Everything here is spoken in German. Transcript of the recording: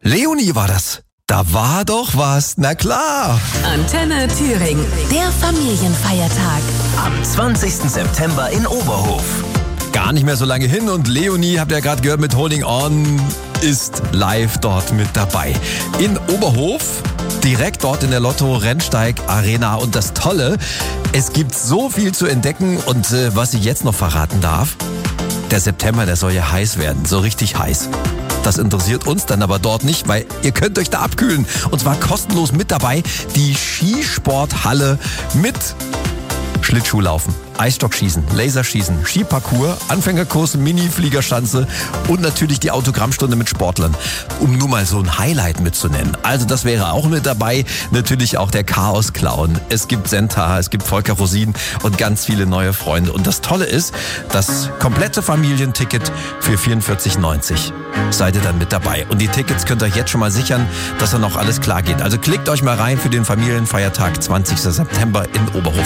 Leonie war das. Da war doch was, na klar. Antenne Thüringen, der Familienfeiertag. Am 20. September in Oberhof. Gar nicht mehr so lange hin und Leonie, habt ihr ja gerade gehört, mit Holding On ist live dort mit dabei. In Oberhof, direkt dort in der Lotto-Rennsteig Arena. Und das Tolle, es gibt so viel zu entdecken und was ich jetzt noch verraten darf, der September, der soll ja heiß werden, so richtig heiß. Das interessiert uns dann aber dort nicht, weil ihr könnt euch da abkühlen. Und zwar kostenlos mit dabei die Skisporthalle mit Schlittschuhlaufen, Eisstockschießen, Laserschießen, Skiparcours, Anfängerkurs, Mini-Fliegerschanze und natürlich die Autogrammstunde mit Sportlern, um nur mal so ein Highlight mitzunennen. Also das wäre auch mit dabei. Natürlich auch der Chaos-Clown. Es gibt Senta, es gibt Volker Rosin und ganz viele neue Freunde. Und das Tolle ist, das komplette Familienticket für 44,90 seid ihr dann mit dabei. Und die Tickets könnt ihr euch jetzt schon mal sichern, dass dann auch alles klar geht. Also klickt euch mal rein für den Familienfeiertag 20. September in Oberhof.